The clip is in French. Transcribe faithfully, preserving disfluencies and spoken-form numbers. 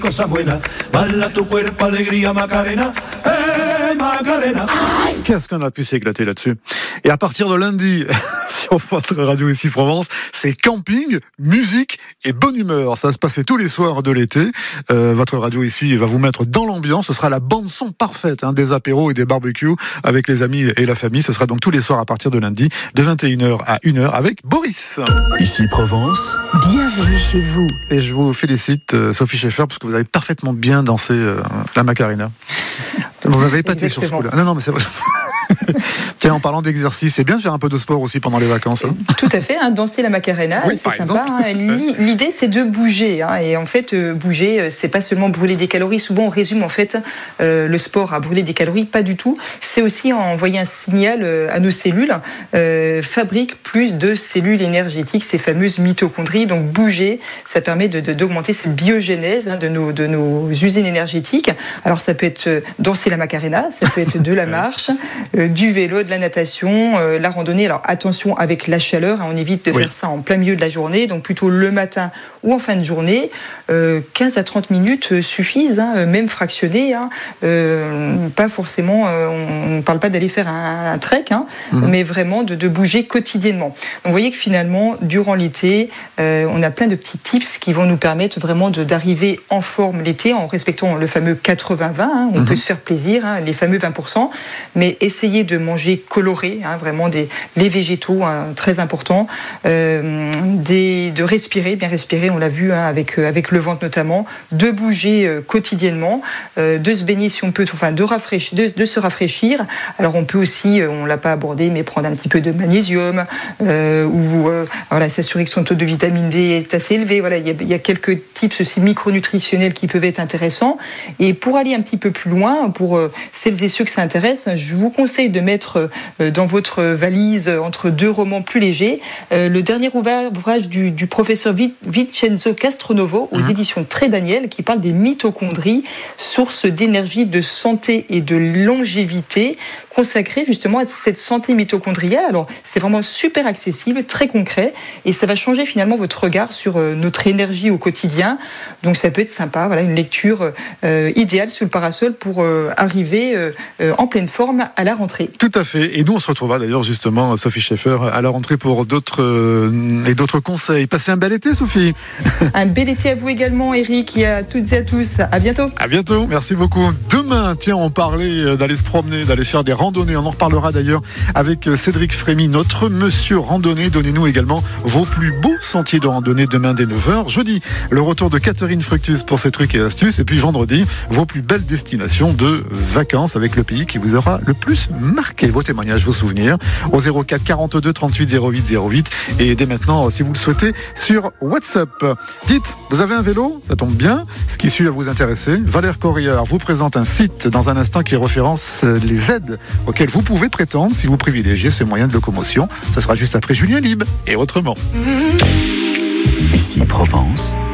Cosa buena, bala tu cuerpo, alegría, Macarena, eh, Macarena. Qu'est-ce qu'on a pu s'éclater là-dessus. Et à partir de lundi, sur votre radio ici Provence, c'est camping, musique et bonne humeur. Ça va se passer tous les soirs de l'été. Euh, votre radio ici va vous mettre dans l'ambiance. Ce sera la bande son parfaite, hein, des apéros et des barbecues avec les amis et la famille. Ce sera donc tous les soirs à partir de lundi, de vingt et une heures à une heure avec Boris. Ici Provence. Bienvenue chez vous. Et je vous félicite, euh, Sophie Schaeffer, parce que vous avez parfaitement bien dansé euh, la Macarena. Vous m'avez épaté sur ce coup-là. Non, non, mais c'est vrai. Tiens, en parlant d'exercice, c'est bien de faire un peu de sport aussi pendant les vacances. Hein. Tout à fait, hein, danser la Macarena, oui, c'est sympa. Hein. L'idée, c'est de bouger. Hein, et en fait, euh, bouger, c'est pas seulement brûler des calories. Souvent, on résume en fait euh, le sport à brûler des calories. Pas du tout. C'est aussi envoyer un signal euh, à nos cellules. Euh, fabrique plus de cellules énergétiques, ces fameuses mitochondries. Donc, bouger, ça permet de, de, d'augmenter cette biogénèse hein, de, nos, de nos usines énergétiques. Alors, ça peut être euh, danser la Macarena, ça peut être de la marche, euh, du vélo, de la natation, euh, la randonnée. Alors attention avec la chaleur, hein, on évite de oui. faire ça en plein milieu de la journée, donc plutôt le matin ou en fin de journée. Euh, quinze à trente minutes suffisent, hein, même fractionnées. Hein, euh, pas forcément, euh, on ne parle pas d'aller faire un, un trek, hein, mmh. mais vraiment de, de bouger quotidiennement. Donc vous voyez que finalement, durant l'été, euh, on a plein de petits tips qui vont nous permettre vraiment de, d'arriver en forme l'été en respectant le fameux quatre-vingts vingt. Hein, on mmh. peut se faire plaisir, hein, les fameux vingt pour cent, mais essayer de manger coloré, hein, vraiment des, les végétaux, hein, très important, euh, des, de respirer, bien respirer, on l'a vu hein, avec, avec le ventre notamment, de bouger euh, quotidiennement, euh, de se baigner si on peut, enfin de, rafraîchir, de, de se rafraîchir. Alors on peut aussi, euh, on ne l'a pas abordé, mais prendre un petit peu de magnésium euh, ou euh, voilà, s'assurer que son taux de vitamine D est assez élevé. Voilà, il y a, il y a quelques tips aussi micronutritionnels qui peuvent être intéressants. Et pour aller un petit peu plus loin, pour euh, celles et ceux que ça intéresse, je vous conseille de mettre euh, dans votre valise entre deux romans plus légers euh, le dernier ouvrage du, du professeur Vincenzo Castronovo aux mmh. éditions Très Daniel qui parle des mitochondries, source d'énergie, de santé et de longévité, consacré justement à cette santé mitochondriale. Alors c'est vraiment super accessible, très concret, et ça va changer finalement votre regard sur euh, notre énergie au quotidien. Donc ça peut être sympa, voilà, une lecture euh, idéale sous le parasol pour euh, arriver euh, euh, en pleine forme à la rentrée. Tout à fait, et nous on se retrouvera d'ailleurs justement, Sophie Schaeffer, à la rentrée pour d'autres euh, et d'autres conseils. Passez un bel été, Sophie. Un bel été à vous également, Eric, et à toutes et à tous. À bientôt. À bientôt, merci beaucoup. Demain, tiens, on parlait d'aller se promener, d'aller faire des randonnée. On en reparlera d'ailleurs avec Cédric Frémy, notre monsieur randonnée. Donnez-nous également vos plus beaux sentiers de randonnée demain dès neuf heures. Jeudi, le retour de Catherine Fructus pour ses trucs et astuces. Et puis vendredi, vos plus belles destinations de vacances avec le pays qui vous aura le plus marqué. Vos témoignages, vos souvenirs au zéro quatre quarante-deux trente-huit zéro huit zéro huit. Et dès maintenant, si vous le souhaitez, sur WhatsApp. Dites, vous avez un vélo? Ça tombe bien. Ce qui suit à vous intéresser. Valère Corrière vous présente un site dans un instant qui référence les aides auxquelles vous pouvez prétendre si vous privilégiez ce moyen de locomotion. Ce sera juste après Julien Libre et autrement. Ici Provence.